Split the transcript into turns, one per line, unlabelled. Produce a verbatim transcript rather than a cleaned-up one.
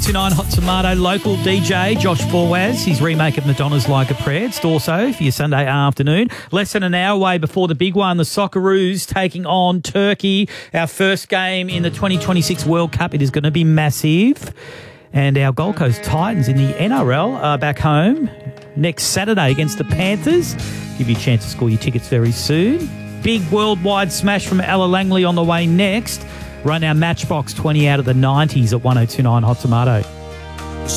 two nine Hot Tomato local D J Josh Boaz. His remake of Madonna's Like a Prayer. It's Dorso for your Sunday afternoon. Less than an hour away before the big one, the Socceroos taking on Turkey. Our first game in the twenty twenty-six World Cup. It is going to be massive. And our Gold Coast Titans in the N R L are back home next Saturday against the Panthers. Give you a chance to score your tickets very soon. Big worldwide smash from Ella Langley on the way next. Run our Matchbox twenty out of the nineties at one oh two nine Hot Tomato.